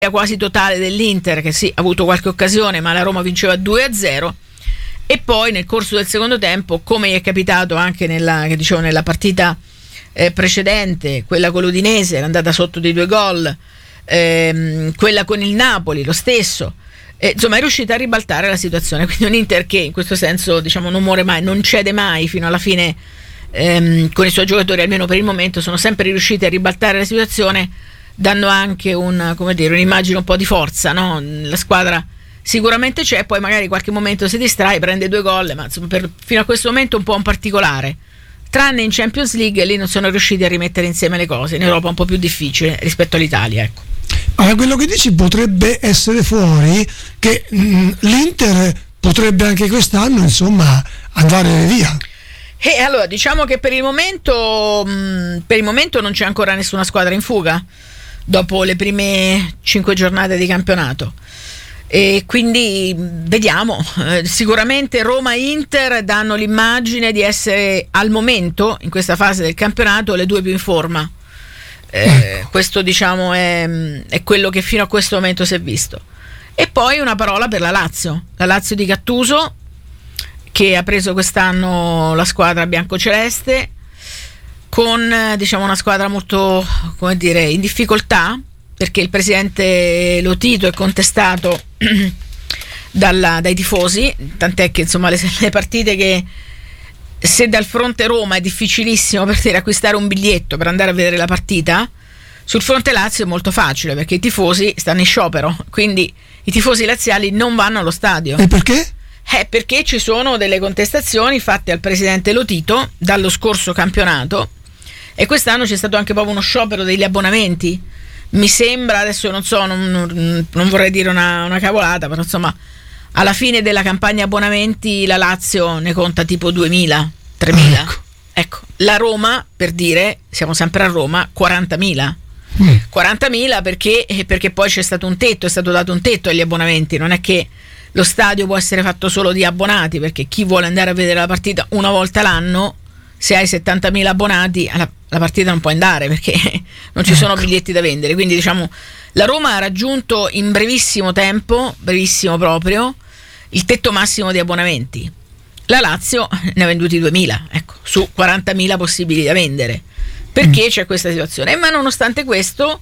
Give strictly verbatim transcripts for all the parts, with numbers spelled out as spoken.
quasi totale dell'Inter, che sì, ha avuto qualche occasione, ma la Roma vinceva due a zero. E poi nel corso del secondo tempo, come gli è capitato anche nella, che dicevo, nella partita eh, precedente, quella con l'Udinese era andata sotto di due gol, ehm, quella con il Napoli lo stesso, eh, insomma è riuscita a ribaltare la situazione. Quindi un Inter che in questo senso, diciamo, non muore mai, non cede mai fino alla fine, ehm, con i suoi giocatori, almeno per il momento, sono sempre riusciti a ribaltare la situazione, dando anche un, come dire, un'immagine un po' di forza, no? La squadra sicuramente c'è, poi magari qualche momento si distrae, prende due gol, ma insomma per, fino a questo momento un po' un particolare, tranne in Champions League, lì non sono riusciti a rimettere insieme le cose. In Europa è un po' più difficile rispetto all'Italia, ecco. Allora, quello che dici potrebbe essere fuori che mh, l'Inter potrebbe anche quest'anno insomma andare via. E allora diciamo che per il momento mh, per il momento non c'è ancora nessuna squadra in fuga dopo le prime cinque giornate di campionato, e quindi vediamo. Eh, sicuramente Roma e Inter danno l'immagine di essere al momento, in questa fase del campionato, le due più in forma. Eh, ecco. Questo diciamo è, è quello che fino a questo momento si è visto. E poi una parola per la Lazio, la Lazio di Gattuso, che ha preso quest'anno la squadra biancoceleste con, diciamo, una squadra molto, come dire, in difficoltà, perché il presidente Lotito è contestato dalla, dai tifosi, tant'è che insomma le, le partite che, se dal fronte Roma è difficilissimo per te acquistare un biglietto per andare a vedere la partita, sul fronte Lazio è molto facile, perché i tifosi stanno in sciopero, quindi i tifosi laziali non vanno allo stadio. E perché? Eh, perché ci sono delle contestazioni fatte al presidente Lotito dallo scorso campionato, e quest'anno c'è stato anche proprio uno sciopero degli abbonamenti. Mi sembra, adesso non so, non, non, non vorrei dire una, una cavolata, però insomma alla fine della campagna abbonamenti la Lazio ne conta tipo duemila, tremila. Ecco. Ecco, la Roma, per dire, siamo sempre a Roma, quarantamila. Mm. quarantamila perché, perché poi c'è stato un tetto, è stato dato un tetto agli abbonamenti, non è che lo stadio può essere fatto solo di abbonati, perché chi vuole andare a vedere la partita una volta l'anno, se hai settantamila abbonati, alla, la partita non puoi andare, perché non ci sono biglietti da vendere. Quindi diciamo la Roma ha raggiunto in brevissimo tempo, brevissimo proprio, il tetto massimo di abbonamenti. La Lazio ne ha venduti duemila, ecco, su quarantamila possibili da vendere. Perché c'è questa situazione? Ma nonostante questo,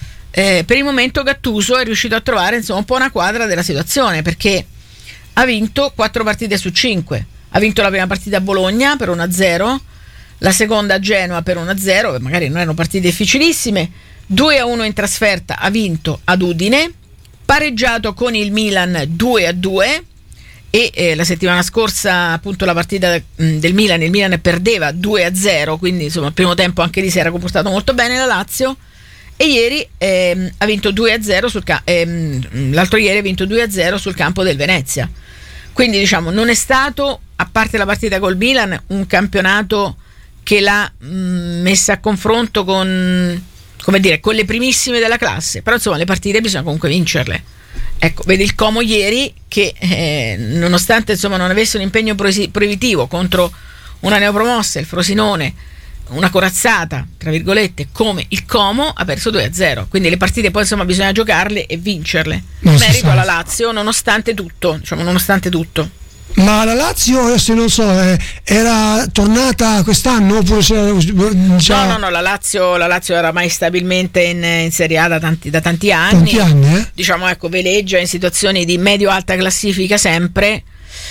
eh, per il momento Gattuso è riuscito a trovare insomma un po' una quadra della situazione, perché ha vinto quattro partite su cinque. Ha vinto la prima partita a Bologna per uno a zero, la seconda a Genoa per uno a zero, magari non erano partite difficilissime, due a uno in trasferta ha vinto ad Udine, pareggiato con il Milan due a due, e eh, la settimana scorsa appunto la partita mh, del Milan, il Milan perdeva due a zero, quindi insomma al primo tempo anche lì si era comportato molto bene la Lazio, e ieri ehm, ha vinto due a zero sul ca- ehm, l'altro ieri ha vinto due a zero sul campo del Venezia. Quindi diciamo non è stato, a parte la partita col Milan, un campionato che l'ha mh, messa a confronto con, come dire, con le primissime della classe, però insomma le partite bisogna comunque vincerle. Ecco, vedi il Como ieri che eh, nonostante insomma non avesse un impegno prosi- proibitivo contro una neopromossa, il Frosinone, una corazzata tra virgolette come il Como, ha perso due a zero. Quindi le partite poi insomma bisogna giocarle e vincerle. Non merito alla Lazio nonostante tutto, diciamo nonostante tutto. Ma la Lazio adesso non so, eh, era tornata quest'anno oppure c'era già... No, no, no, la Lazio, la Lazio era mai stabilmente in, in Serie A da tanti, da tanti anni. Tanti anni, eh? Diciamo, ecco, veleggia in situazioni di medio-alta classifica sempre.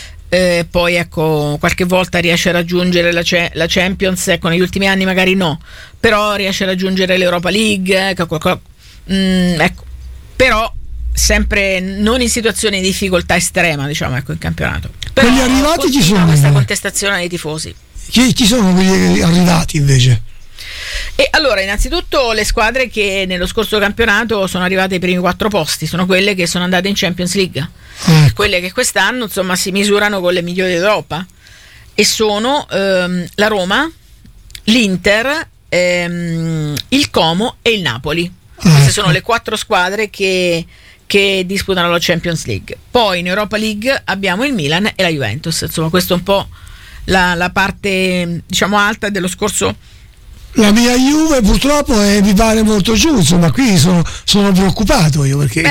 Eh, poi ecco, qualche volta riesce a raggiungere la, ce- la Champions, ecco, negli ultimi anni magari no, però riesce a raggiungere l'Europa League, ecco, qualcosa, mm, ecco, però sempre non in situazioni di difficoltà estrema, diciamo, ecco, in campionato. Però quelli arrivati ci sono questa contestazione dei tifosi. Chi, chi sono quelli arrivati invece? E allora, innanzitutto le squadre che nello scorso campionato sono arrivate ai primi quattro posti sono quelle che sono andate in Champions League, ecco. Quelle che quest'anno insomma si misurano con le migliori d'Europa, e sono ehm, la Roma, l'Inter, ehm, il Como e il Napoli. Ecco. Queste sono le quattro squadre che che disputano la Champions League. Poi in Europa League abbiamo il Milan e la Juventus. Insomma, questa è un po' la, la parte, diciamo, alta dello scorso La mia Juve purtroppo è, mi pare molto giù, insomma qui sono, sono preoccupato io perché... Beh,